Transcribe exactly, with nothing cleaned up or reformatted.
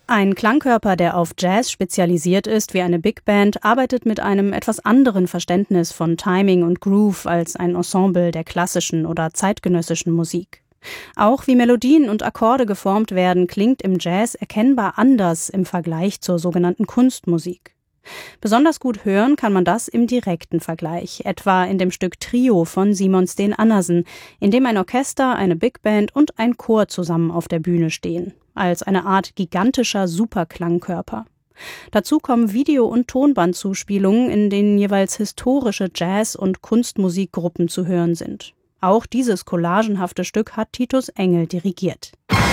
Ein Klangkörper, der auf Jazz spezialisiert ist, wie eine Big Band, arbeitet mit einem etwas anderen Verständnis von Timing und Groove als ein Ensemble der klassischen oder zeitgenössischen Musik. Auch wie Melodien und Akkorde geformt werden, klingt im Jazz erkennbar anders im Vergleich zur sogenannten Kunstmusik. Besonders gut hören kann man das im direkten Vergleich, etwa in dem Stück Trio von Simon Sten Andersen, in dem ein Orchester, eine Big Band und ein Chor zusammen auf der Bühne stehen, als eine Art gigantischer Superklangkörper. Dazu kommen Video- und Tonbandzuspielungen, in denen jeweils historische Jazz- und Kunstmusikgruppen zu hören sind. Auch dieses collagenhafte Stück hat Titus Engel dirigiert.